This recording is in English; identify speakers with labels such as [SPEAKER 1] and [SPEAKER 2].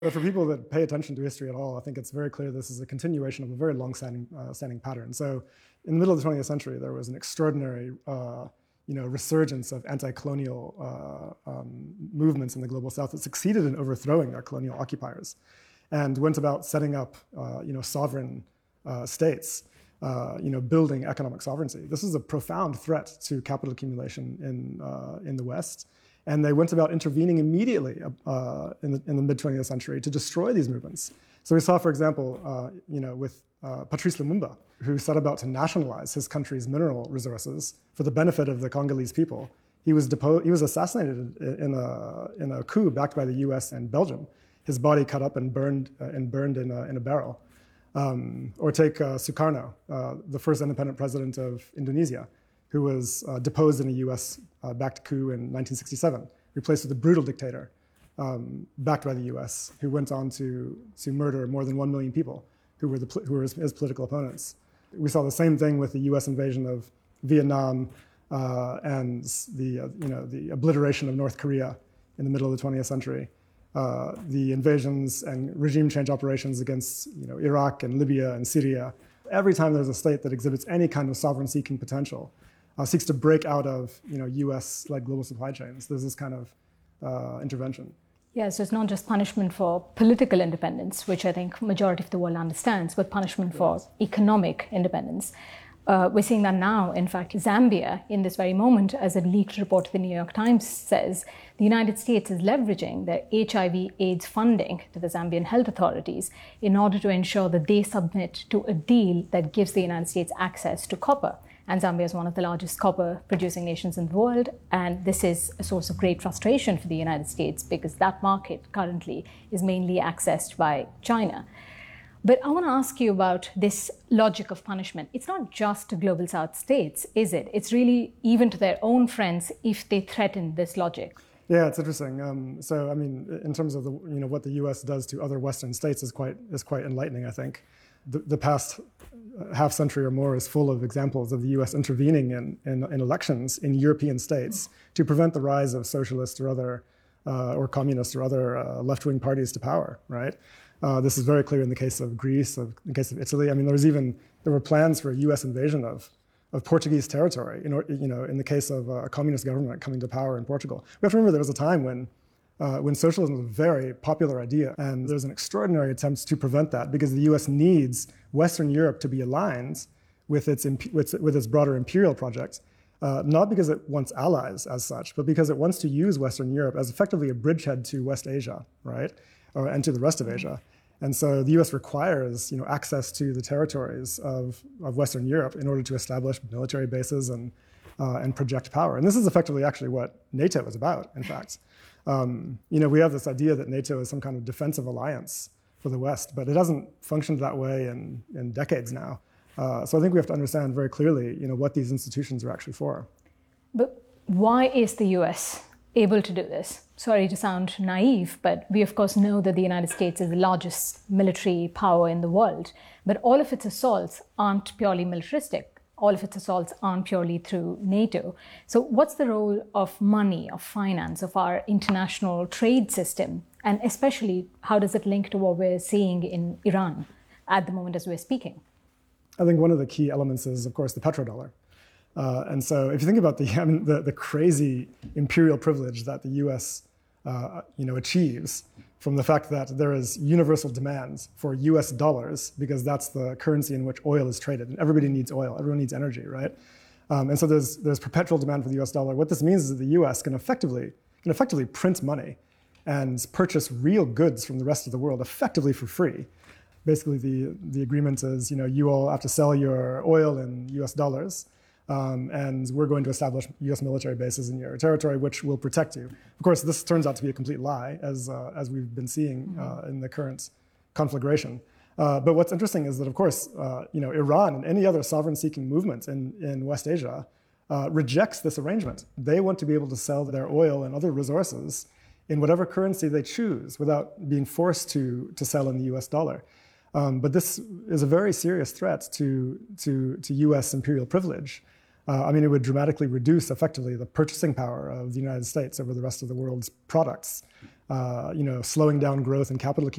[SPEAKER 1] But for people that pay attention to history at all, I think it's very clear this is a continuation of a very long-standing pattern. So in the middle of the 20th century, there was an extraordinary resurgence of anti-colonial movements in the global south that succeeded in overthrowing their colonial occupiers and went about setting up sovereign states, building economic sovereignty. This is a profound threat to capital accumulation in the West. And they went about intervening immediately in the mid-20th century to destroy these movements. So we saw, for example, with Patrice Lumumba, who set about to nationalize his country's mineral resources for the benefit of the Congolese people. He was assassinated in a coup backed by the U.S. and Belgium. His body cut up and burned in a barrel. Or take Sukarno, the first independent president of Indonesia, who was deposed in a U.S.-backed coup in 1967, replaced with a brutal dictator backed by the U.S., who went on to murder more than 1 million people who were his political opponents. We saw the same thing with the U.S. invasion of Vietnam and the obliteration of North Korea in the middle of the 20th century. The invasions and regime change operations against Iraq and Libya and Syria. Every time there's a state that exhibits any kind of sovereign-seeking potential, seeks to break out of U.S.-led global supply chains, there's this kind of intervention.
[SPEAKER 2] Yeah, so it's not just punishment for political independence, which I think majority of the world understands, but punishment for economic independence. We're seeing that now. In fact, Zambia, in this very moment, as a leaked report to the New York Times says, the United States is leveraging the HIV/AIDS funding to the Zambian health authorities in order to ensure that they submit to a deal that gives the United States access to copper. And Zambia is one of the largest copper-producing nations in the world. And this is a source of great frustration for the United States because that market currently is mainly accessed by China. But I want to ask you about this logic of punishment. It's not just to global South states, is it? It's really even to their own friends if they threaten this logic.
[SPEAKER 1] Yeah, it's interesting. So, I mean, in terms of what the U.S. does to other Western states is quite enlightening, I think. The past half century or more is full of examples of the U.S. intervening in elections in European states to prevent the rise of socialists or other or communists or other left-wing parties to power, right? This is very clear in the case of Greece, in the case of Italy. I mean, there were plans for a U.S. invasion of Portuguese territory, in the case of a communist government coming to power in Portugal. We have to remember there was a time when socialism was a very popular idea, and there's an extraordinary attempt to prevent that because the U.S. needs Western Europe to be aligned with its broader imperial project, not because it wants allies as such, but because it wants to use Western Europe as effectively a bridgehead to West Asia, right, and to the rest of Asia. And so the U.S. requires, access to the territories of Western Europe in order to establish military bases and project power. And this is effectively actually what NATO is about, in fact. We have this idea that NATO is some kind of defensive alliance for the West, but it hasn't functioned that way in decades now. So I think we have to understand very clearly, what these institutions are actually for.
[SPEAKER 2] But why is the U.S. able to do this? Sorry to sound naive, but we of course know that the United States is the largest military power in the world. But all of its assaults aren't purely militaristic. All of its assaults aren't purely through NATO. So what's the role of money, of finance, of our international trade system? And especially, how does it link to what we're seeing in Iran at the moment as we're speaking?
[SPEAKER 1] I think one of the key elements is, of course, the petrodollar. And so if you think about the crazy imperial privilege that the U.S. Achieves from the fact that there is universal demand for U.S. dollars because that's the currency in which oil is traded. And everybody needs oil. Everyone needs energy, right? And so there's perpetual demand for the U.S. dollar. What this means is that the U.S. can effectively print money and purchase real goods from the rest of the world effectively for free. Basically, the agreement is, you all have to sell your oil in U.S. dollars. And we're going to establish U.S. military bases in your territory, which will protect you. Of course, this turns out to be a complete lie, as we've been seeing in the current conflagration. But what's interesting is that, of course, Iran and any other sovereign-seeking movement in West Asia rejects this arrangement. They want to be able to sell their oil and other resources in whatever currency they choose without being forced to sell in the U.S. dollar. But this is a very serious threat to U.S. imperial privilege. It would dramatically reduce, effectively, the purchasing power of the United States over the rest of the world's products, slowing down growth and capital accumulation.